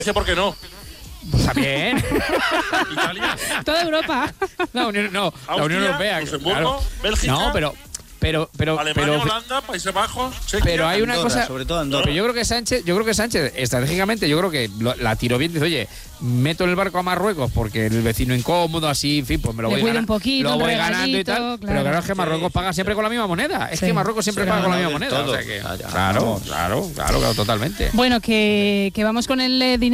¿por qué no? Pues está bien. Italia, Toda Europa. La Unión Austria, Europea. Luxemburgo, Claro. Bélgica. No, pero Alemania, Holanda, Países Bajos, Chequia. pero hay una Andorra, cosa, sobre todo Andorra. pero yo creo que Sánchez estratégicamente, yo creo que la tiró bien. Dice, oye, meto en el barco a Marruecos porque el vecino incómodo, así, en fin, pues me lo Le voy cuido ganando, un poquito, lo un voy ganando y regalito, tal. claro. Pero claro, es que Marruecos paga siempre con la misma moneda. Es Sí. que Marruecos siempre paga con la misma moneda. Todo. O sea que, Allá, claro, vamos. claro, totalmente. Bueno, que vamos con el dinero.